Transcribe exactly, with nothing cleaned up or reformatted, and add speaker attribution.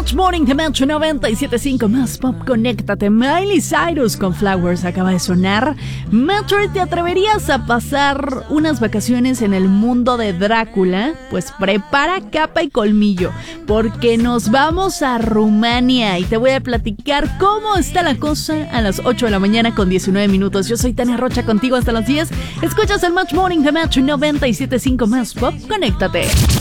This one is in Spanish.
Speaker 1: Match Morning de Metro noventa y siete punto cinco más pop. Conéctate. Miley Cyrus con Flowers acaba de sonar. Metro, ¿te atreverías a pasar unas vacaciones en el mundo de Drácula? Pues prepara capa y colmillo, porque nos vamos a Rumania y te voy a platicar cómo está la cosa a las ocho de la mañana con diecinueve minutos. Yo soy Tania Rocha, contigo hasta las diez. Escuchas el Match Morning de Metro noventa y siete punto cinco más pop. Conéctate.